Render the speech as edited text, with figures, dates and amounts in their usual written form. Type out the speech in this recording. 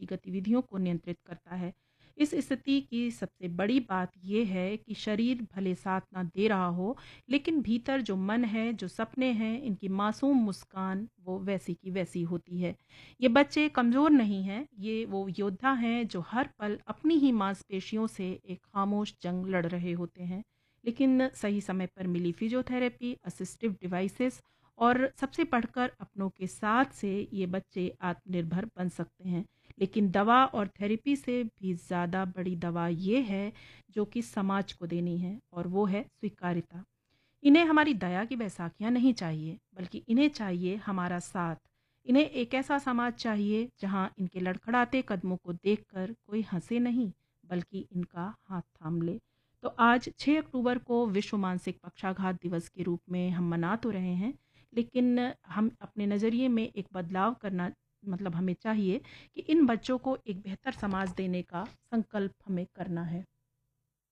गतिविधियों को नियंत्रित करता है। इस स्थिति की सबसे बड़ी बात ये है कि शरीर भले साथ ना दे रहा हो, लेकिन भीतर जो मन है, जो सपने हैं, इनकी मासूम मुस्कान वो वैसी की वैसी होती है। ये बच्चे कमज़ोर नहीं हैं, ये वो योद्धा हैं जो हर पल अपनी ही मांसपेशियों से एक खामोश जंग लड़ रहे होते हैं। लेकिन सही समय पर मिली फिजियोथेरेपी, असिस्टिव डिवाइसेस और सबसे बढ़कर अपनों के साथ से ये बच्चे आत्मनिर्भर बन सकते हैं। लेकिन दवा और थेरेपी से भी ज़्यादा बड़ी दवा ये है जो कि समाज को देनी है, और वो है स्वीकार्यता। इन्हें हमारी दया की बैसाखियाँ नहीं चाहिए, बल्कि इन्हें चाहिए हमारा साथ। इन्हें एक ऐसा समाज चाहिए जहाँ इनके लड़खड़ाते कदमों को देखकर कोई हंसे नहीं, बल्कि इनका हाथ थाम ले। तो आज 6 अक्टूबर को विश्व मानसिक पक्षाघात दिवस के रूप में हम मना तो रहे हैं, लेकिन हम अपने नज़रिए में एक बदलाव करना, मतलब हमें चाहिए कि इन बच्चों को एक बेहतर समाज देने का संकल्प हमें करना है।